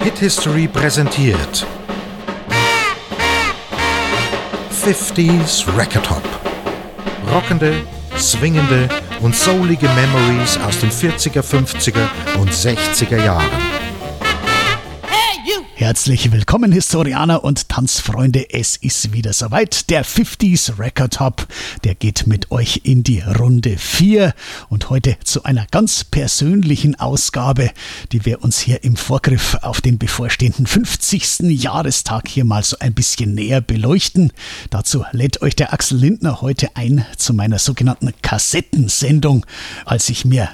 Hit History präsentiert 50s Record Hop. Rockende, swingende und soulige Memories aus den 40er, 50er und 60er Jahren. Herzlich willkommen, Historianer und Tanzfreunde. Es ist wieder soweit. Der 50s Record Hop, der geht mit euch in die Runde 4 und heute zu einer ganz persönlichen Ausgabe, die wir uns hier im Vorgriff auf den bevorstehenden 50. Jahrestag hier mal so ein bisschen näher beleuchten. Dazu lädt euch der Axel Lindner heute ein zu meiner sogenannten Kassettensendung. Als ich mir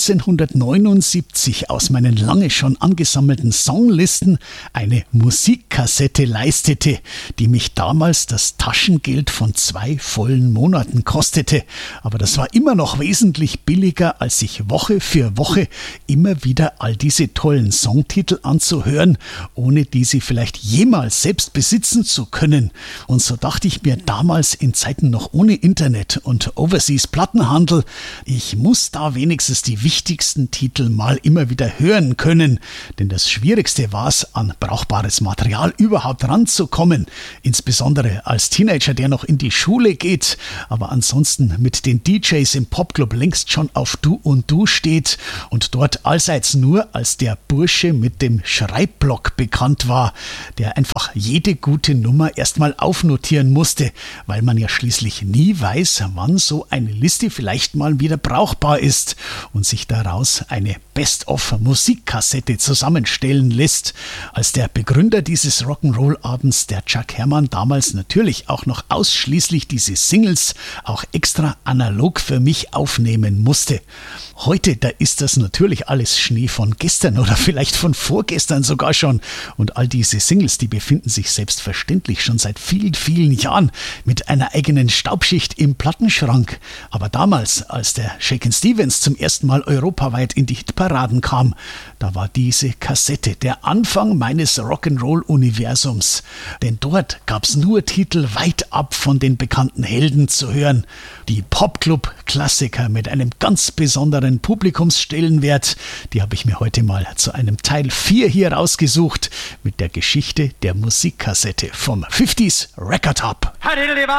1979 aus meinen lange schon angesammelten Songlisten eine Musikkassette leistete, die mich damals das Taschengeld von 2 vollen Monaten kostete. Aber das war immer noch wesentlich billiger, als sich Woche für Woche immer wieder all diese tollen Songtitel anzuhören, ohne die sie vielleicht jemals selbst besitzen zu können. Und so dachte ich mir damals in Zeiten noch ohne Internet und Overseas Plattenhandel, ich muss da wenigstens die wichtigsten Titel mal immer wieder hören können. Denn das Schwierigste war es, an brauchbares Material überhaupt ranzukommen. Insbesondere als Teenager, der noch in die Schule geht, aber ansonsten mit den DJs im Popclub längst schon auf Du und Du steht und dort allseits nur als der Bursche mit dem Schreibblock bekannt war, der einfach jede gute Nummer erstmal aufnotieren musste, weil man ja schließlich nie weiß, wann so eine Liste vielleicht mal wieder brauchbar ist und sich daraus eine Best-of-Musikkassette zusammenstellen lässt. Als der Begründer dieses Rock'n'Roll-Abends, der Chuck Herrmann, damals natürlich auch noch ausschließlich diese Singles auch extra analog für mich aufnehmen musste. Heute, da ist das natürlich alles Schnee von gestern oder vielleicht von vorgestern sogar schon. Und all diese Singles, die befinden sich selbstverständlich schon seit vielen, vielen Jahren mit einer eigenen Staubschicht im Plattenschrank. Aber damals, als der Shakin' Stevens zum ersten Mal europaweit in die Hitparaden kam, da war diese Kassette der Anfang meines Rock'n'Roll-Universums. Denn dort gab's nur Titel weit ab von den bekannten Helden zu hören. Die Popclub-Klassiker mit einem ganz besonderen Publikumsstellenwert, die habe ich mir heute mal zu einem Teil 4 hier rausgesucht mit der Geschichte der Musikkassette vom 50s Record Hop.